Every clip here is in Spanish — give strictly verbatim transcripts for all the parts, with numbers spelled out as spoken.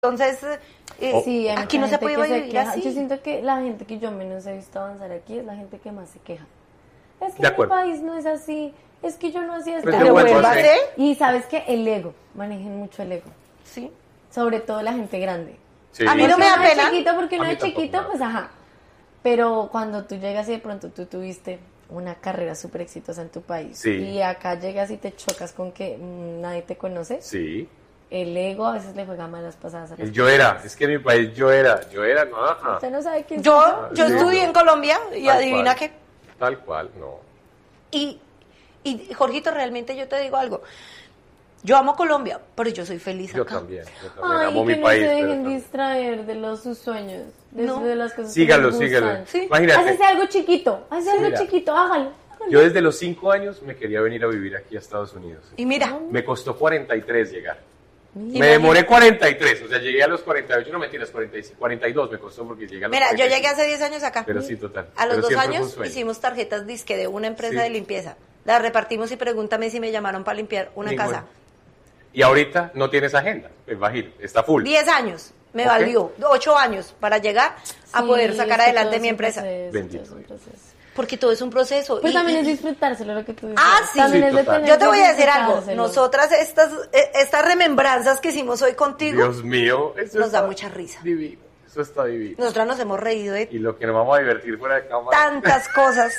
Entonces, eh, Sí, hay aquí mucha no se gente puede que se vivir queja. así. Yo siento que la gente que yo menos he visto avanzar aquí es la gente que más se queja. Es que De en mi acuerdo. país no es así, es que yo no hacía esto. Pues Pero vuelvo a vuélvase. hacer. Y sabes que el ego, manejen mucho el ego, Sí. sobre todo la gente grande. Sí. A mí no me da Porque uno de pena. chiquito, porque A uno mí de tampoco chiquito, me da pues ajá. Pero cuando tú llegas y de pronto tú tuviste una carrera súper exitosa en tu país Sí. y acá llegas y te chocas con que mm, nadie te conoce, Sí. el ego a veces le juega malas pasadas a las El yo era. Es que en mi país yo era. Yo era, no. ajá. Usted no sabe quién Yo, soy yo Sí, estudié no. en Colombia y Tal adivina cual. qué. Tal cual, no. Y, y Jorgito, realmente yo te digo algo. Yo amo Colombia, pero yo soy feliz Yo acá. también. Yo también Ay, amo que mi no país. se pero dejen también- distraer de los sus sueños, de, No. de las cosas Sígalo, que les sígalo. gustan. Sí. Imagínate. Hácese algo chiquito, hácese algo Mira. chiquito, hágalo. hágalo. Yo desde los cinco años me quería venir a vivir aquí a Estados Unidos. Y mira, Me costó cuarenta y tres llegar. Imagínate. Me demoré cuarenta y tres, o sea, llegué a los cuarenta y ocho, no mentiras, cuarenta y cinco, cuarenta y dos me costó porque llegué a los mira, yo cuarenta y llegué cinco. hace diez años acá. Pero sí, total. A los Pero dos siempre fue un años sueño. hicimos tarjetas disque de una empresa Sí. de limpieza. Las repartimos y pregúntame si me llamaron para limpiar una Ninguna. casa. Y ahorita no tienes agenda, me imagino, está full. Diez años me Ok. valió, ocho años para llegar a Sí, poder es sacar que adelante todo es mi un empresa. proceso, Bendito todo es un Dios. proceso. Porque todo es un proceso. Pues Y- también y- es disfrutárselo lo que tú dices. Ah, sí. También Sí, es de total. tener Yo te que voy a decir algo. disfrutárselo. Nosotras, estas, eh, estas remembranzas que hicimos hoy contigo, Dios mío, eso nos da está mucha risa. Divino, eso está divino. nosotras nos hemos reído de Y lo que nos vamos a divertir fuera de cámara. tantas cosas.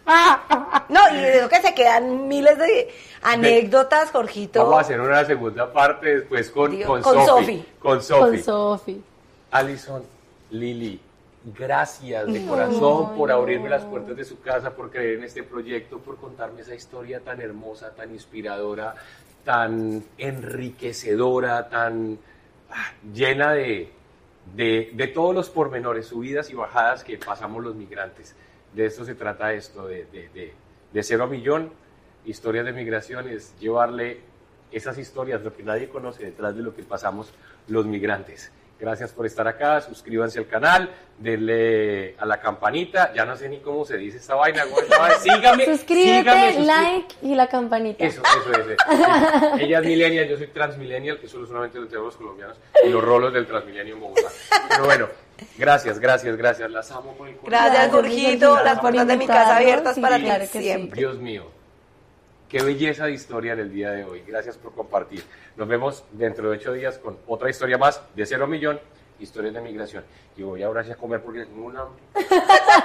No, y de eso que se quedan miles de anécdotas, Jorgito. Vamos a hacer una segunda parte después con, Dios, con, con Sofi. Sofi. Con Con Sofi. Sofi. Alison, Lili, gracias de corazón por abrirme las puertas de su casa, por creer en este proyecto, por contarme esa historia tan hermosa, tan inspiradora, tan enriquecedora, tan ah, llena de, de, de todos los pormenores, subidas y bajadas que pasamos los migrantes. De esto se trata esto, de, de, de, de cero a millón, historias de migración, es llevarle esas historias, lo que nadie conoce detrás de lo que pasamos los migrantes. Gracias por estar acá, suscríbanse al canal, denle a la campanita, ya no sé ni cómo se dice esta vaina, güey, no, sígame, Suscríbete, sígame, suscrí- like y la campanita. Eso, eso, eso, eso. Ella es millennial, yo soy transmillennial, que solo solamente lo tenemos los colombianos, y los rolos del transmilenio en Bogotá. Pero bueno, gracias, gracias, gracias, las amo por el corazón. Gracias, Gracias, Jorgito. Jorgito, Las por puertas de mi casa invitarnos, abiertas sí, para claro ti que sí. siempre. Dios mío, qué belleza de historia en el día de hoy. Gracias por compartir. Nos vemos dentro de ocho días con otra historia más de cero a millón, historias de migración. Y voy ahora sí a comer porque tengo una hambre.